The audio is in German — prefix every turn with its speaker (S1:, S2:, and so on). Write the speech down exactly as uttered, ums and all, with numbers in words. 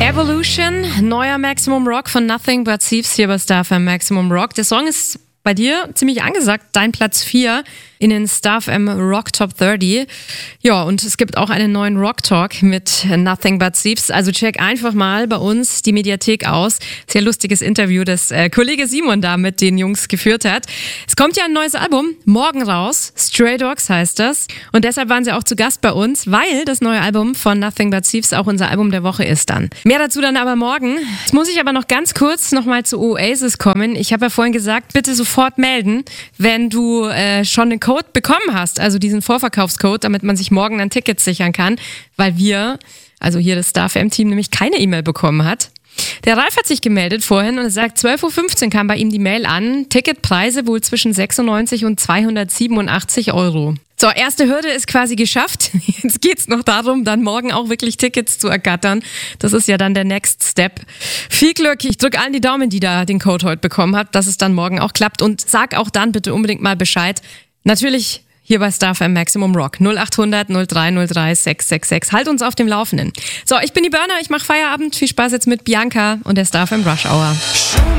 S1: Evolution, neuer Maximum Rock von Nothing But Thieves hier bei Star F M Maximum Rock. Der Song ist bei dir ziemlich angesagt, dein Platz vier in den Star F M Rock Top dreißig. Ja, und es gibt auch einen neuen Rock Talk mit Nothing But Thieves. Also check einfach mal bei uns die Mediathek aus. Sehr lustiges Interview, das äh, Kollege Simon da mit den Jungs geführt hat. Es kommt ja ein neues Album, morgen raus. Stray Dogs heißt das. Und deshalb waren sie auch zu Gast bei uns, weil das neue Album von Nothing But Thieves auch unser Album der Woche ist dann. Mehr dazu dann aber morgen. Jetzt muss ich aber noch ganz kurz nochmal zu Oasis kommen. Ich habe ja vorhin gesagt, bitte sofort melden, wenn du äh, schon einen Code bekommen hast, also diesen Vorverkaufscode, damit man sich morgen dann Tickets sichern kann, weil wir, also hier das Star F M-Team, nämlich keine E-Mail bekommen hat. Der Ralf hat sich gemeldet vorhin und er sagt, zwölf Uhr fünfzehn kam bei ihm die Mail an, Ticketpreise wohl zwischen sechsundneunzig und zweihundertsiebenundachtzig Euro. So, erste Hürde ist quasi geschafft. Jetzt geht's noch darum, dann morgen auch wirklich Tickets zu ergattern. Das ist ja dann der Next Step. Viel Glück. Ich drücke allen die Daumen, die da den Code heute bekommen hat, dass es dann morgen auch klappt. Und sag auch dann bitte unbedingt mal Bescheid. Natürlich hier bei Star F M Maximum Rock. null acht hundert null drei null drei sechs sechs sechs. Halt uns auf dem Laufenden. So, ich bin die Burner. Ich mache Feierabend. Viel Spaß jetzt mit Bianca und der Star F M Rush Hour.